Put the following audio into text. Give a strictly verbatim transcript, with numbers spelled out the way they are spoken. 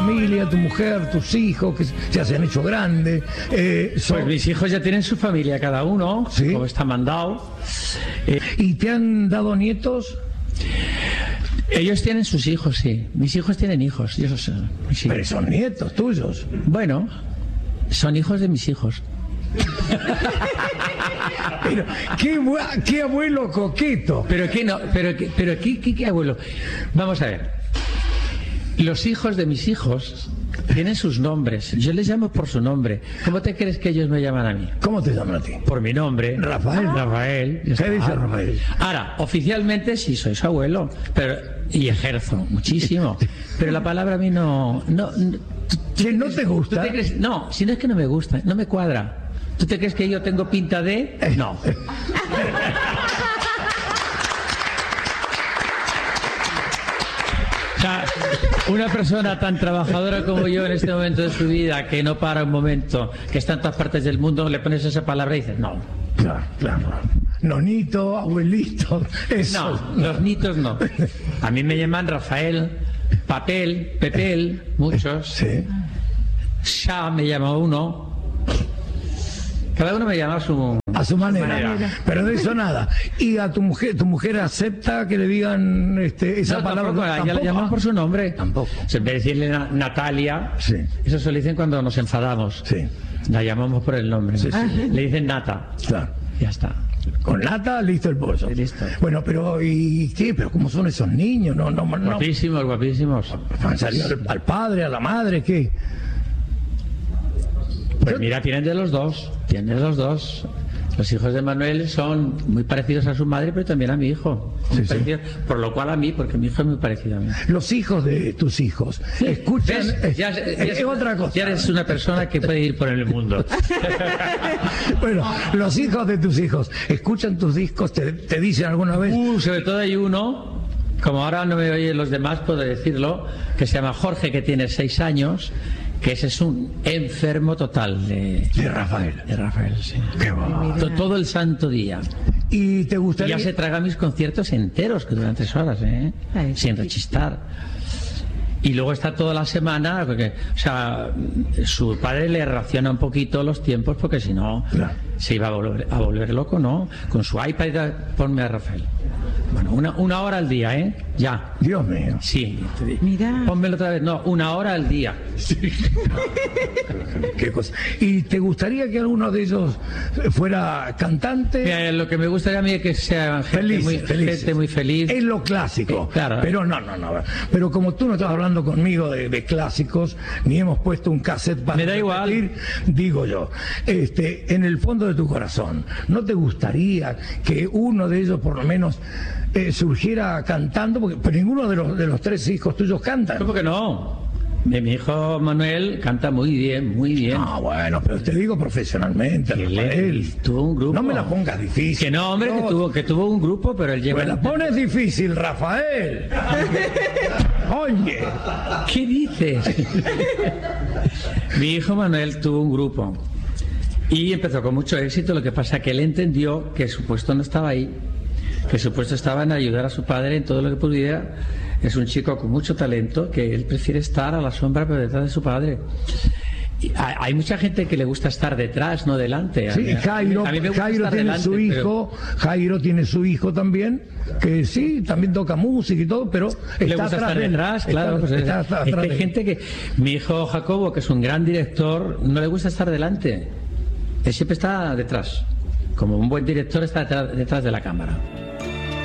familia, tu mujer, tus hijos, que ya se han hecho grandes. Eh, son... Pues mis hijos ya tienen su familia cada uno, ¿sí? Como está mandado. Eh, ¿Y te han dado nietos? Ellos tienen sus hijos, sí. Mis hijos tienen hijos. Yo, sí. Pero son nietos tuyos. Bueno, son hijos de mis hijos. Pero, ¿qué, qué abuelo coqueto. Pero qué no, pero qué, pero qué, qué, qué abuelo. Vamos a ver. Los hijos de mis hijos tienen sus nombres. Yo les llamo por su nombre. ¿Cómo te crees que ellos me llaman a mí? ¿Cómo te llaman a ti? Por mi nombre. Rafael. Rafael. ¿Qué dice Rafael? Ahora, oficialmente sí soy su abuelo, pero y ejerzo muchísimo. Pero la palabra a mí no, no, no ¿Que no te gusta? ¿Tú te crees? No, si no es que no me gusta, no me cuadra. ¿Tú te crees que yo tengo pinta de...? No. O sea, una persona tan trabajadora como yo en este momento de su vida, que no para un momento, que está en todas partes del mundo, le pones esa palabra y dices, no. Claro, claro. Nonito, abuelito, eso. No, los nitos no. A mí me llaman Rafael, Papel, Pepel, muchos. Sí. Ya me llama uno. Cada uno me llama a su, a su manera. manera. Pero de eso nada. ¿Y a tu mujer, tu mujer acepta que le digan este, esa no, palabra? Tampoco, ¿tampoco? Ya la llaman por su nombre. Tampoco. En vez de decirle na Natalia, sí. Eso se lo dicen cuando nos enfadamos. Sí. La llamamos por el nombre. Sí, sí. Le dicen Nata. Claro. Ya está. Con nata, listo el pollo. Sí, listo. Bueno, pero ¿y qué? ¿Pero cómo son esos niños? No, no, no. Guapísimos, guapísimos. ¿Han salido al, al padre, a la madre, qué? Pues mira, tienen de los dos. Tienen de los dos. Los hijos de Manuel son muy parecidos a su madre, pero también a mi hijo. Sí, sí. Por lo cual a mí, porque mi hijo es muy parecido a mí. Los hijos de tus hijos escuchan. ¿Ves? Ya, ya, es, es otra cosa. Ya eres una persona que puede ir por el mundo. Bueno, los hijos de tus hijos escuchan tus discos, te, te dicen alguna vez. Uh, sobre todo hay uno, como ahora no me oyen los demás, puedo decirlo, que se llama Jorge, que tiene seis años. Que ese es un enfermo total de, de Rafael. De Rafael, sí. Qué bueno. Todo el santo día. ¿Y te gustaría? Y ya se traga mis conciertos enteros, que duran tres horas, ¿eh? Ay, sin rechistar. Y luego está toda la semana, porque, o sea, su padre le raciona un poquito los tiempos, porque si no, claro, se iba a volver, a volver loco, ¿no? Con su iPad, ponme a Rafael. Bueno, una, una hora al día, ¿eh? Ya. Dios mío. Sí. Mira. Pónmelo otra vez. No, una hora al día. Sí. Qué cosa. ¿Y te gustaría que alguno de ellos fuera cantante? Mira, lo que me gustaría a mí es que sea gente, feliz, muy, feliz. gente muy feliz. Es lo clásico. Sí, claro. Pero no, no, no. Pero como tú no estás hablando conmigo de, de clásicos, ni hemos puesto un cassette para me da repetir, igual. Digo yo, este, en el fondo de tu corazón, ¿no te gustaría que uno de ellos por lo menos eh, surgiera cantando? Porque pero ninguno de los, de los tres hijos tuyos canta. ¿Cómo que no? Mi, mi hijo Manuel canta muy bien, muy bien. Ah, bueno, pero te digo profesionalmente, Rafael. Tuvo un grupo. No me la pongas difícil. Que no, hombre, no. que tuvo, que tuvo un grupo, pero él llegó. Me la pones difícil, Rafael. Oye. ¿Qué dices? Mi hijo Manuel tuvo un grupo y empezó con mucho éxito. Lo que pasa es que él entendió que su puesto no estaba ahí, que su puesto estaba en ayudar a su padre en todo lo que pudiera. Es un chico con mucho talento que él prefiere estar a la sombra pero detrás de su padre. Y hay mucha gente que le gusta estar detrás, no delante. Sí, a mí, Jairo, a mí me gusta Jairo estar tiene delante, su hijo, pero... Jairo tiene su hijo también, que sí, también toca música y todo, pero está le gusta atrás estar de él. detrás, claro. Está, Pues está es, atrás es que hay de gente que... Mi hijo Jacobo, que es un gran director, no le gusta estar delante. Él siempre está detrás. Como un buen director está detrás, detrás de la cámara.